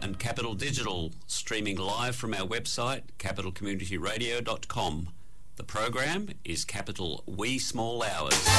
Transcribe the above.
and Capital Digital, streaming live from our website, capitalcommunityradio.com. The program is Capital Wee Small Hours.